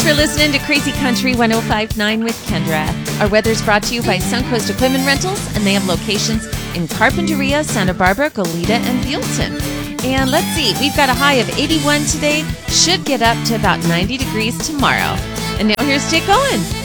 for listening to Crazy Country 105.9 with Kendra. Our weather's brought to you by Suncoast Equipment Rentals, and they have locations in Carpinteria, Santa Barbara, Goleta, and Buellton. And let's see, we've got a high of 81 today, should get up to about 90 degrees tomorrow. And now here's Jake Owen.